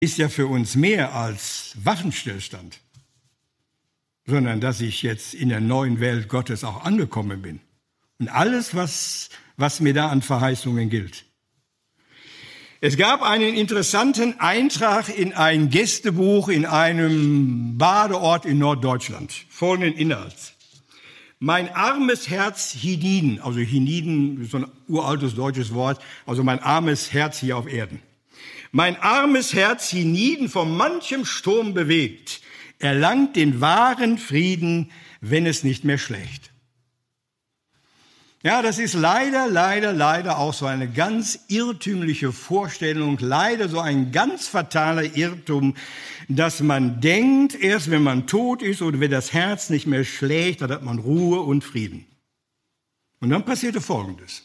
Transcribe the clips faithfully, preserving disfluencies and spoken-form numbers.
ist ja für uns mehr als Waffenstillstand, sondern dass ich jetzt in der neuen Welt Gottes auch angekommen bin. Und alles, was, was mir da an Verheißungen gilt. Es gab einen interessanten Eintrag in ein Gästebuch in einem Badeort in Norddeutschland. Folgenden Inhalt. Mein armes Herz hienieden, also hienieden ist so ein uraltes deutsches Wort, also mein armes Herz hier auf Erden. Mein armes Herz hienieden von manchem Sturm bewegt, erlangt den wahren Frieden, wenn es nicht mehr schlägt. Ja, das ist leider, leider, leider auch so eine ganz irrtümliche Vorstellung, leider so ein ganz fataler Irrtum, dass man denkt, erst wenn man tot ist oder wenn das Herz nicht mehr schlägt, dann hat man Ruhe und Frieden. Und dann passierte Folgendes.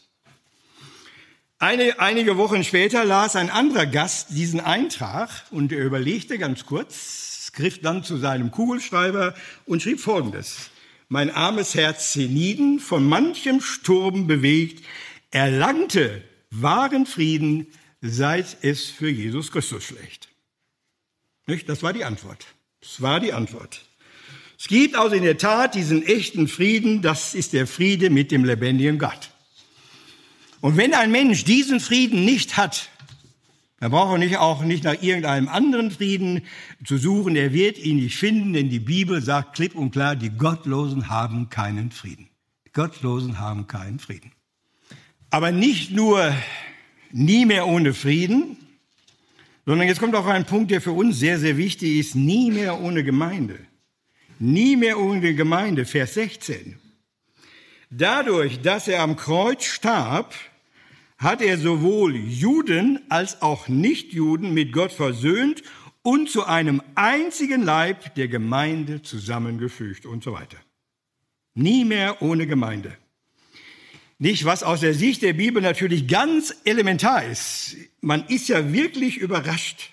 Eine, einige Wochen später las ein anderer Gast diesen Eintrag und er überlegte ganz kurz, griff dann zu seinem Kugelschreiber und schrieb Folgendes. Mein armes Herz hienieden, von manchem Sturm bewegt, erlangte wahren Frieden, seit es für Jesus Christus schlägt. Nicht? Das war die Antwort. Das war die Antwort. Es gibt also in der Tat diesen echten Frieden, das ist der Friede mit dem lebendigen Gott. Und wenn ein Mensch diesen Frieden nicht hat, dann braucht er nicht auch nicht nach irgendeinem anderen Frieden zu suchen. Er wird ihn nicht finden, denn die Bibel sagt klipp und klar, die Gottlosen haben keinen Frieden. Die Gottlosen haben keinen Frieden. Aber nicht nur nie mehr ohne Frieden, sondern jetzt kommt auch ein Punkt, der für uns sehr, sehr wichtig ist, nie mehr ohne Gemeinde. Nie mehr ohne Gemeinde, Vers sechzehn. Dadurch, dass er am Kreuz starb, hat er sowohl Juden als auch Nichtjuden mit Gott versöhnt und zu einem einzigen Leib der Gemeinde zusammengefügt und so weiter. Nie mehr ohne Gemeinde. Nicht, was aus der Sicht der Bibel natürlich ganz elementar ist. Man ist ja wirklich überrascht,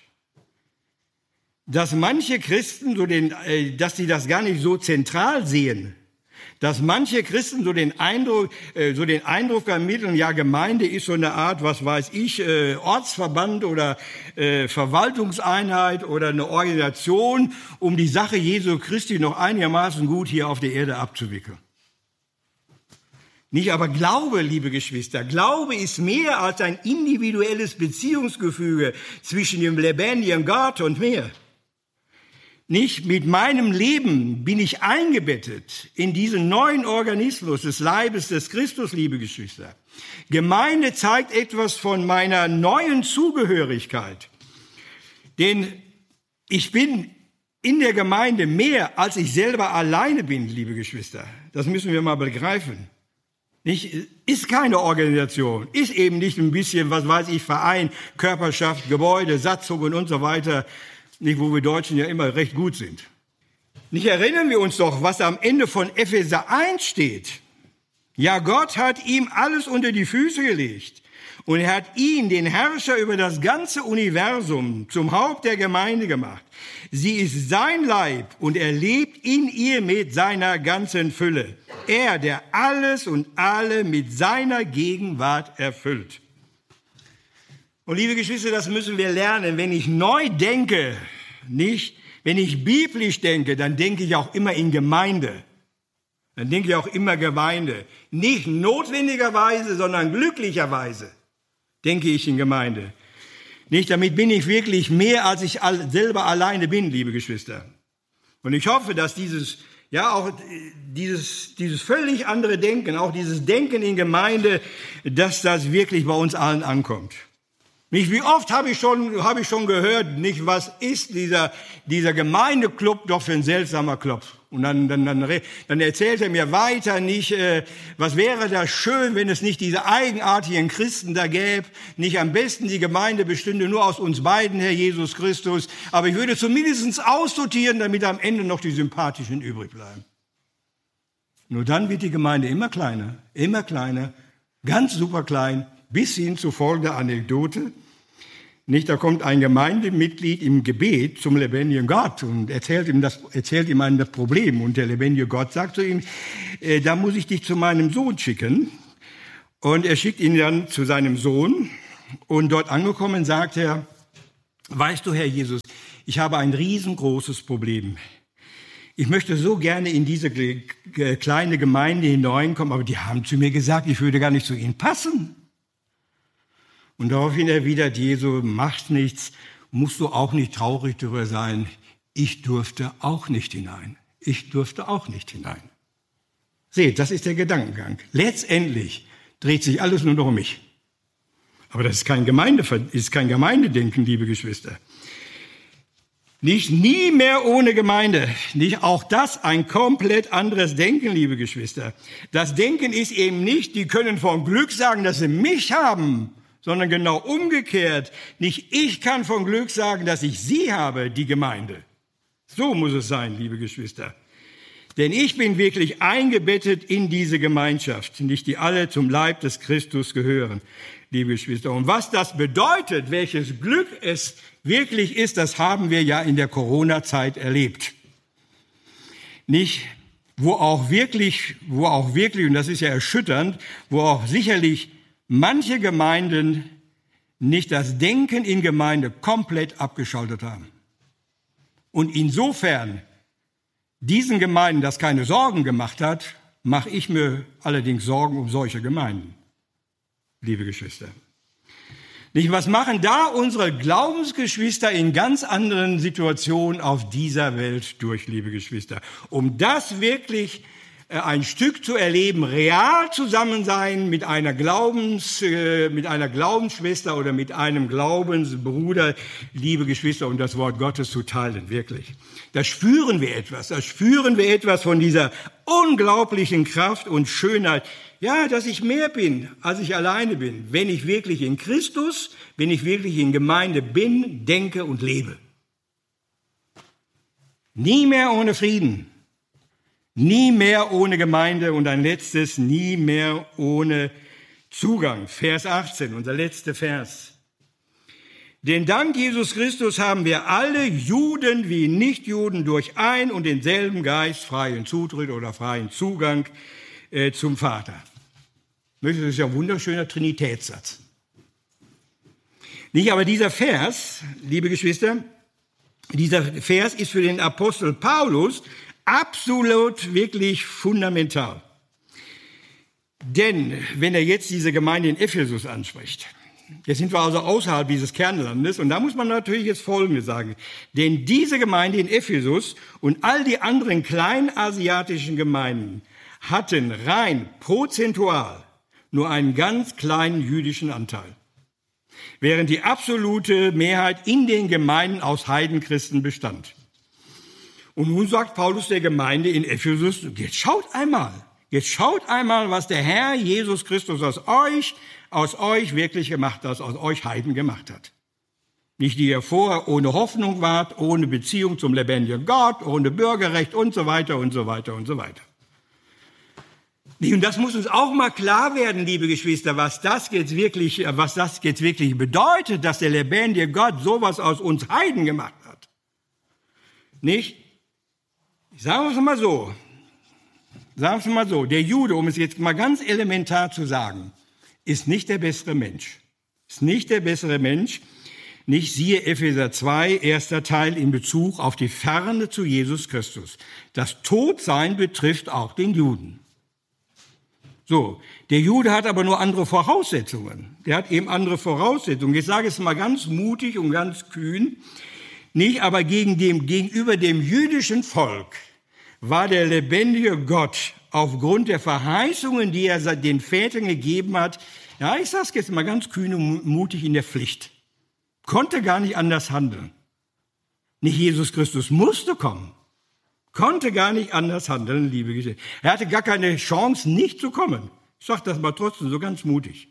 dass manche Christen so den, äh, dass sie das gar nicht so zentral sehen. Dass manche Christen so den Eindruck, äh, so den Eindruck ermitteln, ja, Gemeinde ist so eine Art, was weiß ich, äh, Ortsverband oder äh, Verwaltungseinheit oder eine Organisation, um die Sache Jesu Christi noch einigermaßen gut hier auf der Erde abzuwickeln. Nicht, aber Glaube, liebe Geschwister, Glaube ist mehr als ein individuelles Beziehungsgefüge zwischen dem lebendigen Gott und mir. Nicht mit meinem Leben bin ich eingebettet in diesen neuen Organismus des Leibes des Christus, liebe Geschwister. Gemeinde zeigt etwas von meiner neuen Zugehörigkeit. Denn ich bin in der Gemeinde mehr, als ich selber alleine bin, liebe Geschwister. Das müssen wir mal begreifen. Nicht, ist keine Organisation, ist eben nicht ein bisschen, was weiß ich, Verein, Körperschaft, Gebäude, Satzungen und so weiter. Nicht, wo wir Deutschen ja immer recht gut sind. Nicht erinnern wir uns doch, was am Ende von Epheser eins steht. Ja, Gott hat ihm alles unter die Füße gelegt und er hat ihn, den Herrscher über das ganze Universum, zum Haupt der Gemeinde gemacht. Sie ist sein Leib und er lebt in ihr mit seiner ganzen Fülle. Er, der alles und alle mit seiner Gegenwart erfüllt. Und liebe Geschwister, das müssen wir lernen. Wenn ich neu denke, nicht, wenn ich biblisch denke, dann denke ich auch immer in Gemeinde. Dann denke ich auch immer Gemeinde. Nicht notwendigerweise, sondern glücklicherweise denke ich in Gemeinde. Nicht, damit bin ich wirklich mehr, als ich selber alleine bin, liebe Geschwister. Und ich hoffe, dass dieses, ja, auch dieses, dieses völlig andere Denken, auch dieses Denken in Gemeinde, dass das wirklich bei uns allen ankommt. Nicht, wie oft habe ich schon, habe ich schon gehört, nicht, was ist dieser, dieser Gemeindeclub doch für ein seltsamer Club? Und dann, dann, dann, dann erzählt er mir weiter nicht, äh, was wäre das schön, wenn es nicht diese eigenartigen Christen da gäbe, nicht am besten die Gemeinde bestünde nur aus uns beiden, Herr Jesus Christus, aber ich würde zumindest aussortieren, damit am Ende noch die Sympathischen übrig bleiben. Nur dann wird die Gemeinde immer kleiner, immer kleiner, ganz super klein, bis hin zu folgender Anekdote. Nicht, da kommt ein Gemeindemitglied im Gebet zum lebendigen Gott und erzählt ihm das, erzählt ihm ein Problem. Und der lebendige Gott sagt zu ihm, äh, da muss ich dich zu meinem Sohn schicken. Und er schickt ihn dann zu seinem Sohn. Und dort angekommen sagt er, weißt du, Herr Jesus, ich habe ein riesengroßes Problem. Ich möchte so gerne in diese kleine Gemeinde hineinkommen, aber die haben zu mir gesagt, ich würde gar nicht zu ihnen passen. Und daraufhin erwidert Jesus, macht nichts, musst du auch nicht traurig darüber sein. Ich durfte auch nicht hinein. Ich durfte auch nicht hinein. Seht, das ist der Gedankengang. Letztendlich dreht sich alles nur noch um mich. Aber das ist kein Gemeinde, ist kein Gemeindedenken, liebe Geschwister. Nicht nie mehr ohne Gemeinde. Nicht auch das ein komplett anderes Denken, liebe Geschwister. Das Denken ist eben nicht, die können von Glück sagen, dass sie mich haben, sondern genau umgekehrt. Nicht ich kann von Glück sagen, dass ich sie habe, die Gemeinde. So muss es sein, liebe Geschwister. Denn ich bin wirklich eingebettet in diese Gemeinschaft, nicht die alle zum Leib des Christus gehören, liebe Geschwister. Und was das bedeutet, welches Glück es wirklich ist, das haben wir ja in der Corona-Zeit erlebt. Nicht, wo auch wirklich, wo auch wirklich, und das ist ja erschütternd, wo auch sicherlich manche Gemeinden nicht das Denken in Gemeinde komplett abgeschaltet haben. Und insofern diesen Gemeinden das keine Sorgen gemacht hat, mache ich mir allerdings Sorgen um solche Gemeinden, liebe Geschwister. Nicht, was machen da unsere Glaubensgeschwister in ganz anderen Situationen auf dieser Welt durch, liebe Geschwister? Um das wirklich ein Stück zu erleben, real zusammen sein mit einer Glaubens, mit einer Glaubensschwester oder mit einem Glaubensbruder, liebe Geschwister, und das Wort Gottes zu teilen, wirklich. Da spüren wir etwas, da spüren wir etwas von dieser unglaublichen Kraft und Schönheit. Ja, dass ich mehr bin, als ich alleine bin, wenn ich wirklich in Christus, wenn ich wirklich in Gemeinde bin, denke und lebe. Nie mehr ohne Frieden. Nie mehr ohne Gemeinde und ein letztes, nie mehr ohne Zugang. Vers achtzehn, unser letzter Vers. Denn dank Jesus Christus haben wir alle, Juden wie Nichtjuden, durch ein und denselben Geist freien Zutritt oder freien Zugang äh, zum Vater. Das ist ja ein wunderschöner Trinitätssatz. Nicht, aber dieser Vers, liebe Geschwister, dieser Vers ist für den Apostel Paulus absolut wirklich fundamental. Denn wenn er jetzt diese Gemeinde in Ephesus anspricht, jetzt sind wir also außerhalb dieses Kernlandes und da muss man natürlich jetzt Folgendes sagen. Denn diese Gemeinde in Ephesus und all die anderen kleinasiatischen Gemeinden hatten rein prozentual nur einen ganz kleinen jüdischen Anteil, während die absolute Mehrheit in den Gemeinden aus Heidenchristen bestand. Und nun sagt Paulus der Gemeinde in Ephesus, jetzt schaut einmal, jetzt schaut einmal, was der Herr Jesus Christus aus euch, aus euch wirklich gemacht hat, aus euch Heiden gemacht hat. Nicht die ihr vorher ohne Hoffnung wart, ohne Beziehung zum lebendigen Gott, ohne Bürgerrecht und so weiter und so weiter und so weiter. Und das muss uns auch mal klar werden, liebe Geschwister, was das jetzt wirklich, was das jetzt wirklich bedeutet, dass der lebendige Gott sowas aus uns Heiden gemacht hat. Nicht? Sagen wir es mal so, sagen wir es mal so, der Jude, um es jetzt mal ganz elementar zu sagen, ist nicht der bessere Mensch. Ist nicht der bessere Mensch. Nicht siehe Epheser zwei, erster Teil in Bezug auf die Ferne zu Jesus Christus. Das Todsein betrifft auch den Juden. So, der Jude hat aber nur andere Voraussetzungen. Der hat eben andere Voraussetzungen. Ich sage es mal ganz mutig und ganz kühn. Nicht, aber gegen dem, gegenüber dem jüdischen Volk war der lebendige Gott aufgrund der Verheißungen, die er den Vätern gegeben hat, ja, ich sage es jetzt mal ganz kühn und mutig, in der Pflicht. Konnte gar nicht anders handeln. Nicht Jesus Christus musste kommen. Konnte gar nicht anders handeln, liebe Geschwister. Er hatte gar keine Chance, nicht zu kommen. Ich sage das mal trotzdem so ganz mutig.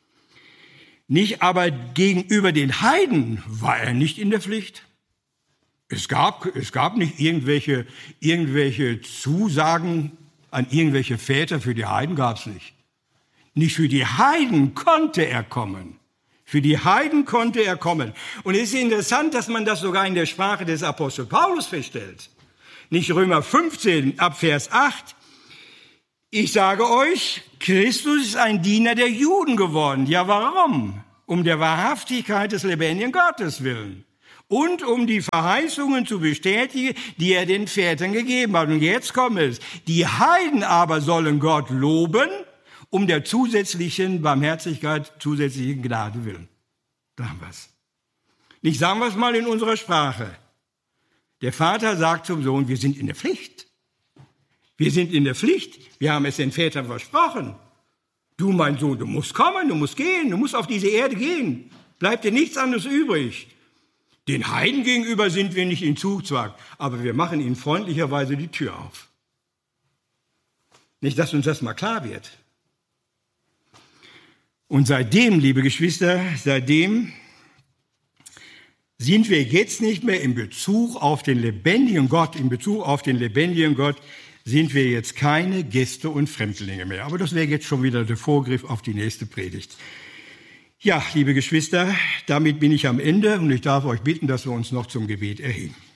Nicht, aber gegenüber den Heiden war er nicht in der Pflicht. Es gab, es gab nicht irgendwelche, irgendwelche Zusagen an irgendwelche Väter, für die Heiden gab es nicht. Nicht für die Heiden konnte er kommen. Für die Heiden konnte er kommen. Und es ist interessant, dass man das sogar in der Sprache des Apostel Paulus feststellt. Nicht Römer fünfzehn, ab Vers acht. Ich sage euch, Christus ist ein Diener der Juden geworden. Ja, warum? Um der Wahrhaftigkeit des lebendigen Gottes willen. und um die Verheißungen zu bestätigen, die er den Vätern gegeben hat. Und jetzt kommt es. Die Heiden aber sollen Gott loben, um der zusätzlichen Barmherzigkeit, zusätzlichen Gnade willen. Da haben wir es. Nicht sagen wir es mal in unserer Sprache. Der Vater sagt zum Sohn, wir sind in der Pflicht. Wir sind in der Pflicht. Wir haben es den Vätern versprochen. Du, mein Sohn, du musst kommen, du musst gehen, du musst auf diese Erde gehen. Bleibt dir nichts anderes übrig. Den Heiden gegenüber sind wir nicht in Zugzwang, aber wir machen ihnen freundlicherweise die Tür auf. Nicht, dass uns das mal klar wird. Und seitdem, liebe Geschwister, seitdem sind wir jetzt nicht mehr in Bezug auf den lebendigen Gott, in Bezug auf den lebendigen Gott, sind wir jetzt keine Gäste und Fremdlinge mehr. Aber das wäre jetzt schon wieder der Vorgriff auf die nächste Predigt. Ja, liebe Geschwister, damit bin ich am Ende und ich darf euch bitten, dass wir uns noch zum Gebet erheben.